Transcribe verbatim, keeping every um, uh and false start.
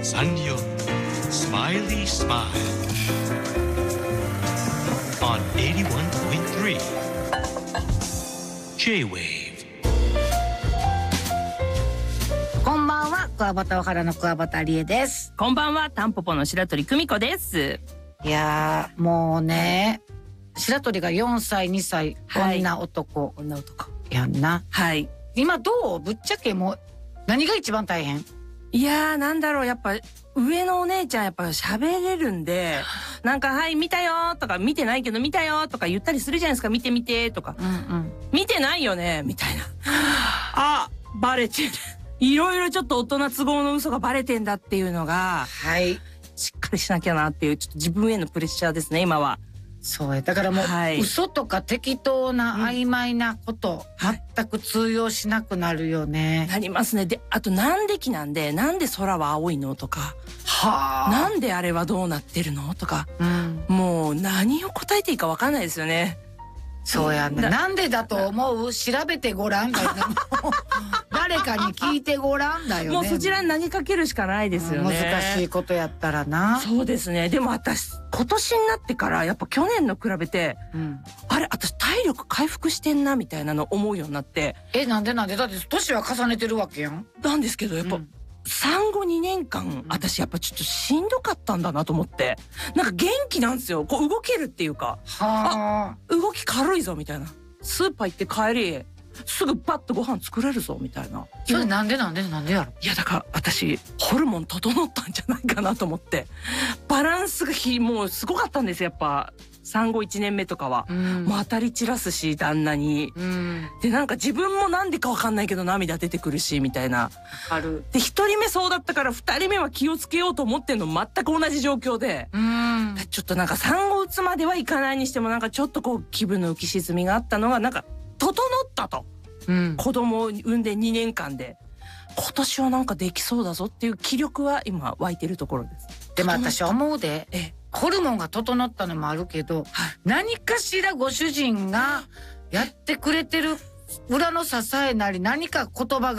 サンリオスマイリースマイル on エイティワンポイントスリー J-Wave。 こんばんは、クワバタオハラのクワバタリエです。 こんばんは、タンポポの白鳥久美子です。 いやーもうね、白鳥がよんさいにさい、はい、女男女男やんな。 はい。 今どう？ぶっちゃけもう何が一番大変？ いやーなんだろう、やっぱ上のお姉ちゃんやっぱ喋れるんで、なんかはい見たよとか、見てないけど見たよとか言ったりするじゃないですか。見て見てとか、うんうん、見てないよねみたいなあ、バレてるいろいろちょっと大人都合の嘘がバレてんだっていうのが、はい、しっかりしなきゃなっていう、ちょっと自分へのプレッシャーですね今は。 そうや、だからもう、はい、嘘とか適当な曖昧なこと、うん、全く通用しなくなるよね、はい、 なりますね。で、あとなんで木なんで、なんで空は青いのとか、はあ、なんであれはどうなってるのとか、うん、もう何を答えていいか分かんないですよね。 そうやんな。なんでだと思う？調べてごらんだよね。誰かに聞いてごらんだよね。 もうそちらに投げかけるしかないですよね。 難しいことやったらな。 そうですね。でも私今年になってからやっぱ去年の比べて、うん、あれ私体力回復してんなみたいなの思うようになって。 え、なんでなんで？だって年は重ねてるわけやん。 なんですけどやっぱ、うん、産後にねんかん私やっぱちょっとしんどかったんだなと思って、なんか元気なんですよ。こう動けるっていうか、はあ、動き軽いぞみたいな。スーパー行って帰りすぐバッとご飯作れるぞみたいな。 それなんでなんでなんでやろ。 いやだから私ホルモン整ったんじゃないかなと思って、バランスがひもうすごかったんですやっぱ。産後いちねんめとかは、うん、もう当たり散らすし旦那に、うん、でなんか自分もなんでかわかんないけど涙出てくるしみたいな。ある。でひとりめそうだったからふたりめは気をつけようと思ってんの全く同じ状況で、うん、ちょっとなんか産後うつまではいかないにしてもなんかちょっとこう気分の浮き沈みがあったのがなんか整ったと、うん、子供を産んでにねんかんで今年はなんかできそうだぞっていう気力は今湧いてるところです。 でも私思うで、ええ、ホルモンが整ったのもあるけど、はい、何かしらご主人がやってくれてる裏の支えなり何か言葉が